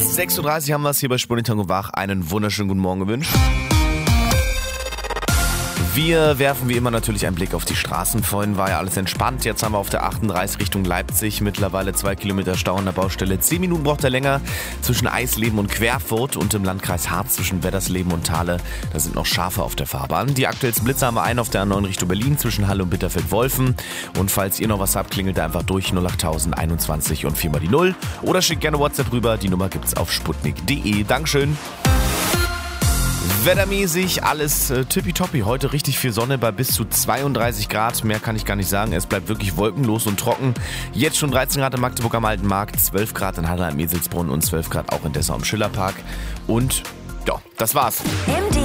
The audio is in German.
6:30 Uhr haben wir es hier bei Spur Tango wach. Einen wunderschönen guten Morgen gewünscht. Wir werfen wie immer natürlich einen Blick auf die Straßen. Vorhin war ja alles entspannt. Jetzt haben wir auf der 38 Richtung Leipzig mittlerweile 2 Kilometer Stau an der Baustelle. 10 Minuten braucht er länger zwischen Eisleben und Querfurt und im Landkreis Harz zwischen Weddersleben und Thale. Da sind noch Schafe auf der Fahrbahn. Die aktuellsten Blitze haben wir einen auf der A9 Richtung Berlin zwischen Halle und Bitterfeld-Wolfen. Und falls ihr noch was habt, klingelt da einfach durch 08000 21 und 4 mal die 0. Oder schickt gerne WhatsApp rüber. Die Nummer gibt's auf sputnik.de. Dankeschön. Wettermäßig alles tippitoppi. Heute richtig viel Sonne bei bis zu 32 Grad. Mehr kann ich gar nicht sagen. Es bleibt wirklich wolkenlos und trocken. Jetzt schon 13 Grad in Magdeburg am Alten Markt, 12 Grad in Halle am Eselsbrunn und 12 Grad auch in Dessau am Schillerpark. Und ja, das war's.